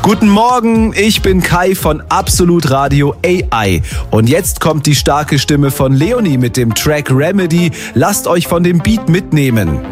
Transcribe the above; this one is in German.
Guten Morgen, ich bin Kai von Absolut Radio AI. Und jetzt kommt die starke Stimme von Leonie mit dem Track Remedy. Lasst euch von dem Beat mitnehmen.